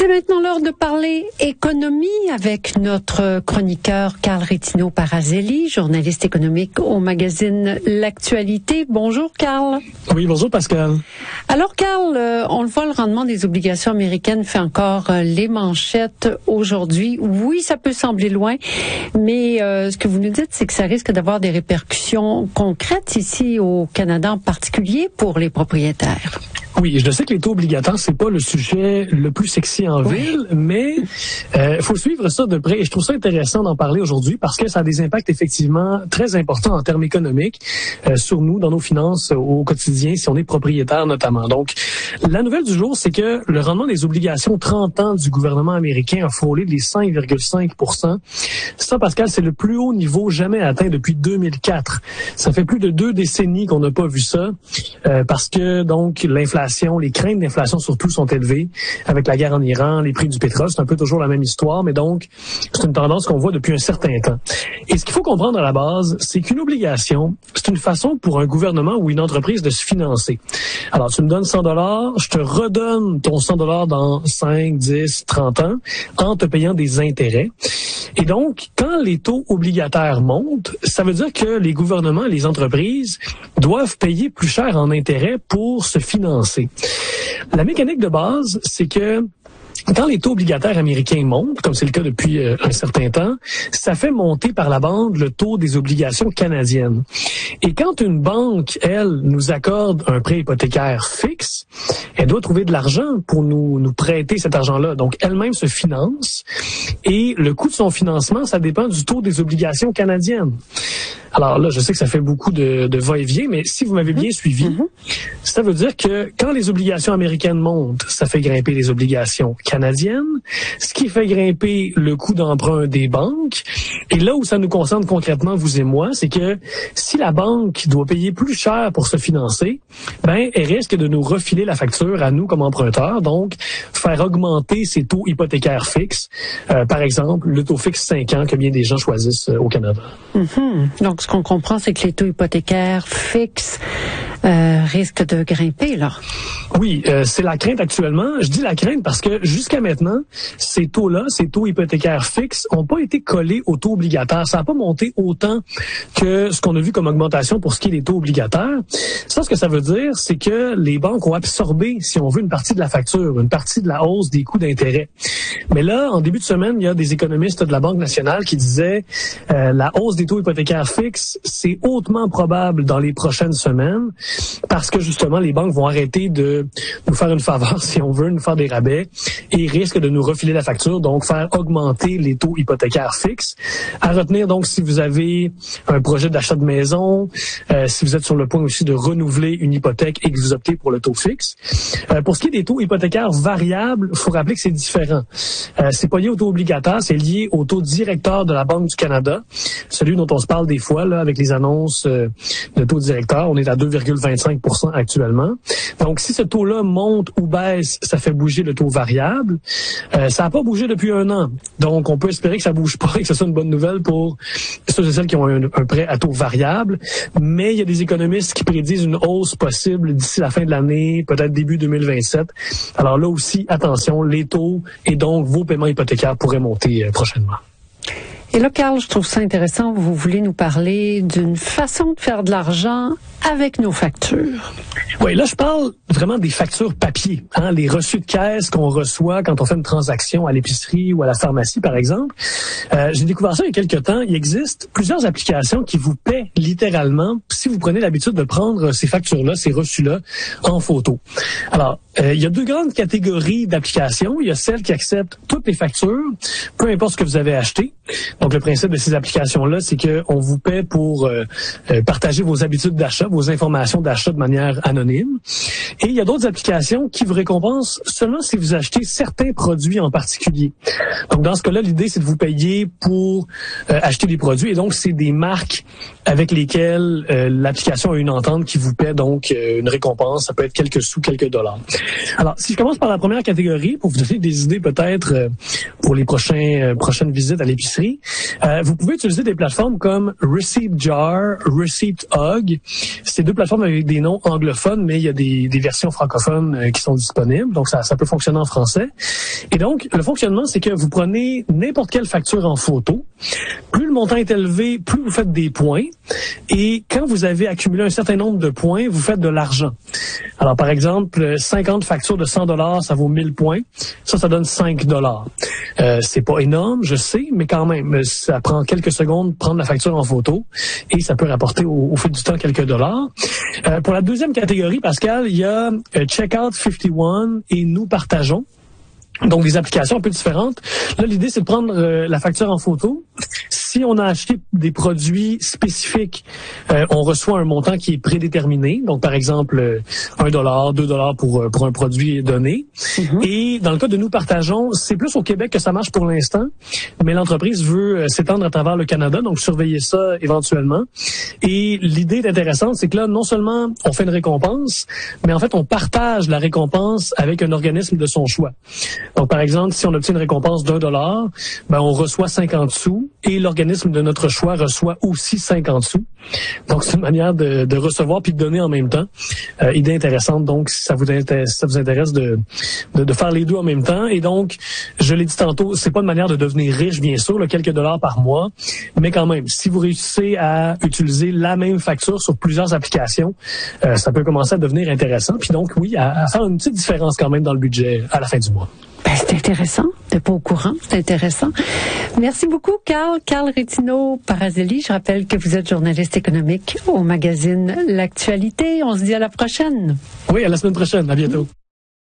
C'est maintenant l'heure de parler économie avec notre chroniqueur Carl Rétinaud-Parazelli, journaliste économique au magazine L'Actualité. Bonjour Carl. Oui, bonjour Pascal. Alors Carl, on le voit, le rendement des obligations américaines fait encore les manchettes aujourd'hui. Oui, ça peut sembler loin, mais ce que vous nous dites, c'est que ça risque d'avoir des répercussions concrètes ici au Canada en particulier pour les propriétaires. Oui, je sais que les taux obligataires, c'est pas le sujet le plus sexy en ville, mais faut suivre ça de près. Et je trouve ça intéressant d'en parler aujourd'hui parce que ça a des impacts effectivement très importants en termes économiques sur nous, dans nos finances au quotidien, si on est propriétaire notamment. Donc, la nouvelle du jour, c'est que le rendement des obligations 30 ans du gouvernement américain a frôlé les 5,5 %. Ça, Pascal, c'est le plus haut niveau jamais atteint depuis 2004. Ça fait plus de 2 décennies qu'on n'a pas vu ça parce que, donc, l'inflation, les craintes d'inflation surtout sont élevées avec la guerre en Iran, les prix du pétrole, c'est un peu toujours la même histoire, mais donc c'est une tendance qu'on voit depuis un certain temps. Et ce qu'il faut comprendre à la base, c'est qu'une obligation, c'est une façon pour un gouvernement ou une entreprise de se financer. Alors tu me donnes 100 $, je te redonne ton 100 $ dans 5, 10, 30 ans en te payant des intérêts. Et donc, quand les taux obligataires montent, ça veut dire que les gouvernements et les entreprises doivent payer plus cher en intérêts pour se financer. La mécanique de base, c'est que quand les taux obligataires américains montent, comme c'est le cas depuis un certain temps, ça fait monter par la bande le taux des obligations canadiennes. Et quand une banque, elle, nous accorde un prêt hypothécaire fixe, elle doit trouver de l'argent pour nous prêter cet argent-là. Donc, elle-même se finance et le coût de son financement, ça dépend du taux des obligations canadiennes. Alors là, je sais que ça fait beaucoup de va-et-vient, mais si vous m'avez bien suivi, ça veut dire que quand les obligations américaines montent, ça fait grimper les obligations canadiennes, ce qui fait grimper le coût d'emprunt des banques. Et là où ça nous concerne concrètement, vous et moi, c'est que si la banque doit payer plus cher pour se financer, ben elle risque de nous refiler la facture à nous comme emprunteurs, donc faire augmenter ses taux hypothécaires fixes. Par exemple, le taux fixe 5 ans que bien des gens choisissent au Canada. Donc, ce qu'on comprend, c'est que les taux hypothécaires fixes risquent de grimper, là. Oui, c'est la crainte actuellement. Je dis la crainte parce que jusqu'à maintenant, ces taux-là, ces taux hypothécaires fixes, n'ont pas été collés aux taux obligataires. Ça n'a pas monté autant que ce qu'on a vu comme augmentation pour ce qui est des taux obligataires. Ça, ce que ça veut dire, c'est que les banques ont absorbé, si on veut, une partie de la facture, une partie de la hausse des coûts d'intérêt. Mais là, en début de semaine, il y a des économistes de la Banque nationale qui disaient la hausse des taux hypothécaires fixes, c'est hautement probable dans les prochaines semaines parce que justement, les banques vont arrêter de nous faire une faveur, si on veut, nous faire des rabais et risquent de nous refiler la facture, donc faire augmenter les taux hypothécaires fixes. À retenir donc si vous avez un projet d'achat de maison, si vous êtes sur le point aussi de renouveler une hypothèque et que vous optez pour le taux fixe. Pour ce qui est des taux hypothécaires variables, il faut rappeler que c'est différent. C'est pas lié au taux obligataire, c'est lié au taux directeur de la Banque du Canada, celui dont on se parle des fois là avec les annonces de taux directeur. On est à 2,25 % actuellement. Donc, si ce taux-là monte ou baisse, ça fait bouger le taux variable. Ça n'a pas bougé depuis un an. Donc, on peut espérer que ça bouge pas et que ce soit une bonne nouvelle pour ceux et celles qui ont un prêt à taux variable. Mais il y a des économistes qui prédisent une hausse possible d'ici la fin de l'année, peut-être début 2027. Alors là aussi, attention, les taux et donc vos paiements hypothécaires pourraient monter prochainement. Et là, Carl, je trouve ça intéressant. Vous voulez nous parler d'une façon de faire de l'argent avec nos factures. Oui, là, je parle vraiment des factures papier, les reçus de caisse qu'on reçoit quand on fait une transaction à l'épicerie ou à la pharmacie, par exemple. J'ai découvert ça il y a quelques temps. Il existe plusieurs applications qui vous paient littéralement si vous prenez l'habitude de prendre ces factures-là, ces reçus-là, en photo. Alors, il y a 2 grandes catégories d'applications. Il y a celles qui acceptent toutes les factures, peu importe ce que vous avez acheté. Donc, le principe de ces applications-là, c'est qu'on vous paie pour partager vos habitudes d'achat, vos informations d'achat de manière anonyme. Et il y a d'autres applications qui vous récompensent seulement si vous achetez certains produits en particulier. Donc, dans ce cas-là, l'idée, c'est de vous payer pour acheter des produits. Et donc, c'est des marques avec lesquelles l'application a une entente qui vous paie donc une récompense. Ça peut être quelques sous, quelques dollars. Alors, si je commence par la première catégorie, pour vous donner des idées peut-être pour les prochaines visites à l'épicerie, l'épicerie. Vous pouvez utiliser des plateformes comme ReceiptJar, ReceiptHug. C'est 2 plateformes avec des noms anglophones, mais il y a des versions francophones qui sont disponibles. Donc, ça peut fonctionner en français. Et donc, le fonctionnement, c'est que vous prenez n'importe quelle facture en photo. Plus le montant est élevé, plus vous faites des points. Et quand vous avez accumulé un certain nombre de points, vous faites de l'argent. Alors, par exemple, 50 factures de $100, ça vaut 1000 points. Ça donne $5. C'est pas énorme, je sais, mais quand même, ça prend quelques secondes de prendre la facture en photo et ça peut rapporter au fil du temps quelques dollars. Pour la deuxième catégorie, Pascal, il y a Checkout 51 et Nous partageons. Donc, des applications un peu différentes. Là, l'idée, c'est de prendre la facture en photo. Si on a acheté des produits spécifiques, on reçoit un montant qui est prédéterminé. Donc, par exemple, $1, $2 pour un produit donné. Mm-hmm. Et dans le cas de Nous partageons, c'est plus au Québec que ça marche pour l'instant, mais l'entreprise veut s'étendre à travers le Canada, donc surveillez ça éventuellement. Et l'idée est intéressante, c'est que là, non seulement on fait une récompense, mais en fait, on partage la récompense avec un organisme de son choix. Donc, par exemple, si on obtient une récompense $1, on reçoit 50 sous et l'organisme de notre choix reçoit aussi 50 sous. Donc, c'est une manière de recevoir puis de donner en même temps. Idée intéressante, donc, si ça vous intéresse de faire les deux en même temps. Et donc, je l'ai dit tantôt, c'est pas une manière de devenir riche, bien sûr, quelques dollars par mois, mais quand même, si vous réussissez à utiliser la même facture sur plusieurs applications, ça peut commencer à devenir intéressant. Puis donc, oui, à faire une petite différence quand même dans le budget à la fin du mois. C'est intéressant. T'es pas au courant. C'est intéressant. Merci beaucoup, Carl. Carl Rétinaud-Parazelli. Je rappelle que vous êtes journaliste économique au magazine L'Actualité. On se dit à la prochaine. Oui, à la semaine prochaine. À bientôt.